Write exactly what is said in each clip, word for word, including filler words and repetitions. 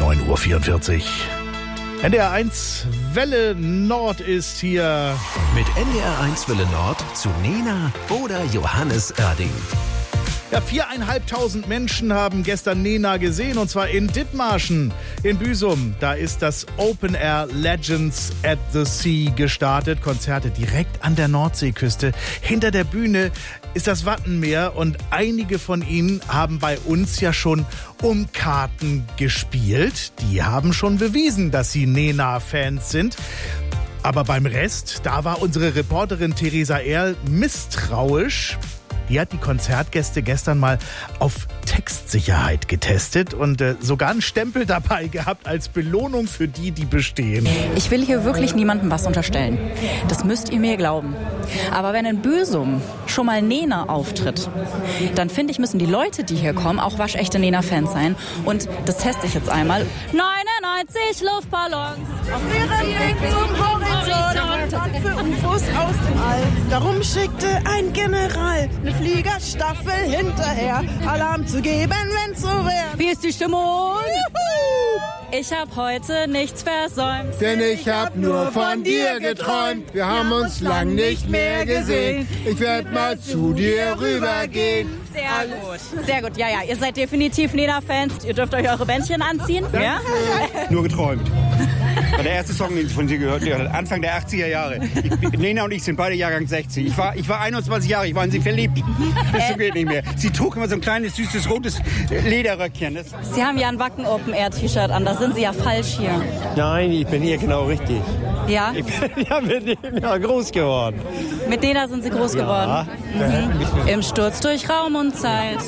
neun Uhr vierundvierzig. N D R eins Welle Nord ist hier. Mit N D R eins Welle Nord zu Nena oder Johannes Oerding. Ja, viereinhalbtausend Menschen haben gestern Nena gesehen, und zwar in Dithmarschen, in Büsum. Da ist das Open Air Legends at the Sea gestartet. Konzerte direkt an der Nordseeküste. Hinter der Bühne ist das Wattenmeer, und einige von ihnen haben bei uns ja schon um Karten gespielt. Die haben schon bewiesen, dass sie Nena-Fans sind. Aber beim Rest, da war unsere Reporterin Theresa Erl misstrauisch. Die hat die Konzertgäste gestern mal auf Textsicherheit getestet und äh, sogar einen Stempel dabei gehabt als Belohnung für die, die bestehen. Ich will hier wirklich niemandem was unterstellen. Das müsst ihr mir glauben. Aber wenn in Büsum schon mal Nena auftritt, dann finde ich, müssen die Leute, die hier kommen, auch waschechte Nena-Fans sein. Und das teste ich jetzt einmal. neunundneunzig Luftballons auf ihrem Weg zum Horizont, für U F Os aus dem All. Darum schickte ein General eine Fliegerstaffel hinterher, Alarm zu geben, wenn's so wäre. Wie ist die Stimmung? Juhu! Ich hab heute nichts versäumt. Denn ich hab nur von dir geträumt. Wir haben uns lang nicht mehr gesehen. Ich werd mal zu dir rübergehen. Sehr gut. Sehr gut. Ja, ja, ihr seid definitiv Nena-Fans. Ihr dürft euch eure Bändchen anziehen. Ja? Ja? Nur geträumt. War der erste Song, den ich von dir gehört habe, Anfang der achtziger Jahre. Ich, Nena und ich sind beide Jahrgang sechzig. Ich war, ich war einundzwanzig Jahre, ich war in sie verliebt. Bis zum geht nicht mehr. Sie trug immer so ein kleines, süßes, rotes Lederröckchen. Das Sie haben ja ein Wacken Open Air T-Shirt an, da sind Sie ja falsch hier. Nein, ich bin hier genau richtig. Ja? Ich bin ja mit Nena groß geworden. Mit Nena sind Sie groß ja. geworden? Mhm. Im Sturz durch Raum und Zeit.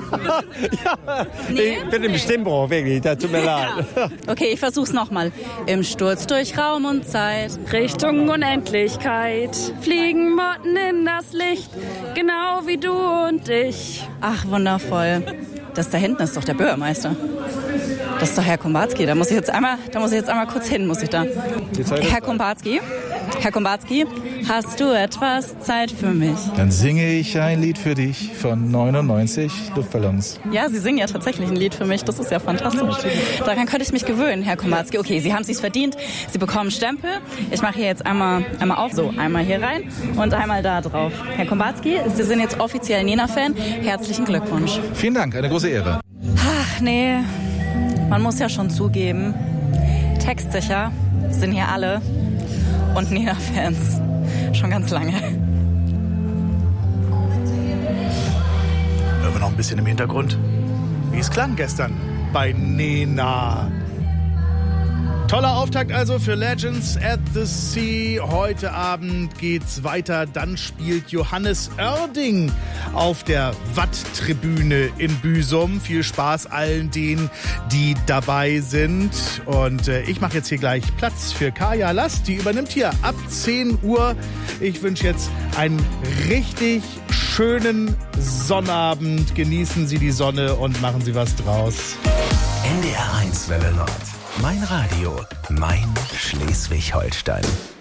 ja, Nee? Ich bin im Stimmbruch, wirklich, das tut mir leid. Ja. Okay, ich versuch's nochmal. Im Sturz durch Raum und Zeit. Richtung Unendlichkeit fliegen Motten in das Licht, genau wie du und ich. Ach, wundervoll. Das da hinten ist doch der Bürgermeister. Das ist doch Herr Kombatski. Da muss ich jetzt einmal, da muss ich jetzt einmal kurz hin, muss ich da. Herr Kombatski, Herr Kombatski, hast du etwas Zeit für mich? Dann singe ich ein Lied für dich von neunundneunzig Luftballons. Ja, Sie singen ja tatsächlich ein Lied für mich. Das ist ja fantastisch. Daran könnte ich mich gewöhnen, Herr Kombatski. Okay, Sie haben es sich verdient. Sie bekommen Stempel. Ich mache hier jetzt einmal, einmal auf. So, einmal hier rein und einmal da drauf. Herr Kombatski, Sie sind jetzt offiziell Nena-Fan. Herzlichen Glückwunsch. Vielen Dank, eine große Ehre. Ach, nee. Man muss ja schon zugeben, textsicher sind hier alle und Nena-Fans schon ganz lange. Hören wir noch ein bisschen im Hintergrund, wie es klang gestern bei Nena. Toller Auftakt also für Legends at the Sea. Heute Abend geht's weiter. Dann spielt Johannes Oerding auf der Watt-Tribüne in Büsum. Viel Spaß allen denen, die dabei sind. Und äh, ich mache jetzt hier gleich Platz für Kaya Last. Die übernimmt hier ab zehn Uhr. Ich wünsche jetzt einen richtig schönen Sonnabend. Genießen Sie die Sonne und machen Sie was draus. N D R eins Welle Nord. Mein Radio, mein Schleswig-Holstein.